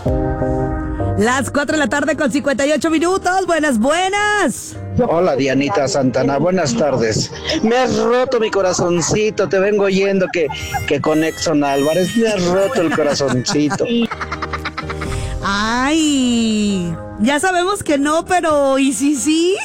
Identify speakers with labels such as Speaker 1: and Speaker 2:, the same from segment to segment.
Speaker 1: Las 4 de la tarde con 58 minutos. Buenas.
Speaker 2: Hola Dianita Santana, buenas tardes. Me has roto mi corazoncito, te vengo oyendo que con Exxon Álvarez me has roto el corazoncito.
Speaker 1: Ay, ya sabemos que no, pero ¿y sí?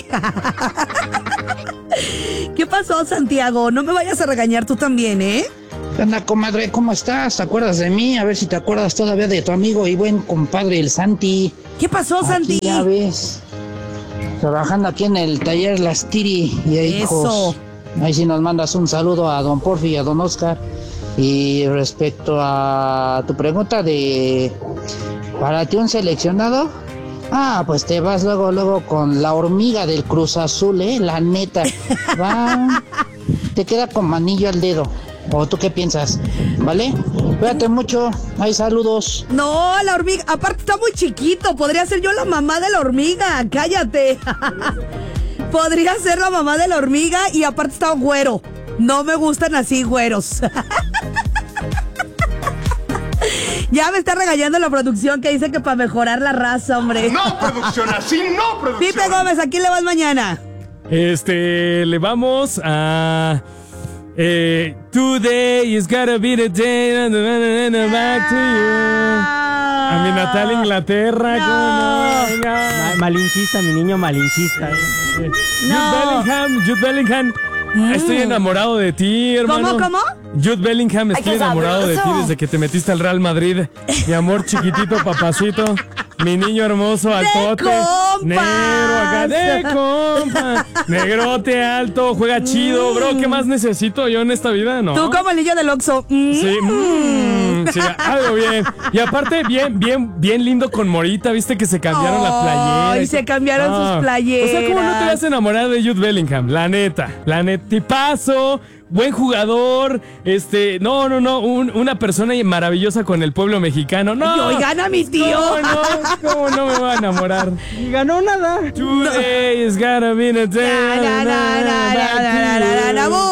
Speaker 1: ¿Qué pasó, Santiago? No me vayas a regañar tú también, ¿eh?
Speaker 3: ¿Qué onda, comadre? ¿Cómo estás? ¿Te acuerdas de mí? A ver si te acuerdas todavía de tu amigo y buen compadre, el Santi.
Speaker 1: ¿Qué pasó, Santi?
Speaker 3: Aquí ya ves, trabajando aquí en el taller Las Tiri y hijos. Ahí sí nos mandas un saludo a don Porfi y a don Oscar. Y respecto a tu pregunta de ¿para ti un seleccionado? Pues te vas luego con la hormiga del Cruz Azul, la neta. Va, te queda con manillo al dedo. ¿O tú qué piensas? ¿Vale? Cuídate mucho. Hay saludos.
Speaker 1: No, la hormiga. Aparte está muy chiquito. Podría ser yo la mamá de la hormiga. Cállate. Podría ser la mamá de la hormiga y aparte está güero. No me gustan así güeros. Ya me está regañando la producción que dice que para mejorar la raza, hombre.
Speaker 4: No, producción, así no, producción.
Speaker 1: Pipe Gómez, ¿a quién le vas mañana?
Speaker 5: Le vamos a... Today is gotta be the day back to you. A mi natal Inglaterra.
Speaker 1: No.
Speaker 5: Venga.
Speaker 6: Malinchista, mi niño malinchista.
Speaker 1: No.
Speaker 5: Jude Bellingham. Estoy enamorado de ti, hermano.
Speaker 1: ¿Cómo?
Speaker 5: Jude Bellingham, estoy enamorado de ti desde que te metiste al Real Madrid. Mi amor chiquitito, papacito. Mi niño hermoso, altote. Negro acá, de compa. Negrote, alto, juega chido. Bro, ¿qué más necesito yo en esta vida? No.
Speaker 1: Tú como el niño del Oxxo.
Speaker 5: Sí, sí, algo bien. Y aparte, bien lindo con Morita. ¿Viste que se cambiaron la playera?
Speaker 1: Y se cambiaron sus playeras.
Speaker 5: O sea, ¿cómo no te vas a enamorar de Jude Bellingham? La neta, tipazo. Buen jugador, una persona maravillosa con el pueblo mexicano. No,
Speaker 1: oigan a mi tío.
Speaker 5: ¿Cómo no me va a enamorar?
Speaker 6: Ni ganó nada.
Speaker 5: Today is gonna be the day.